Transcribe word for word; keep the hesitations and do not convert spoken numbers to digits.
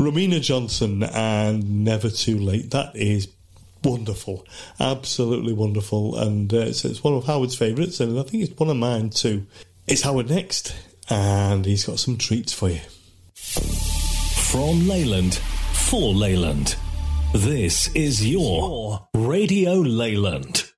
Romina Johnson and Never Too Late. That is wonderful. Absolutely wonderful. And uh, it's, it's one of Howard's favourites, and I think it's one of mine too. It's Howard next, and he's got some treats for you. From Leyland, for Leyland. This is your Radio Leyland.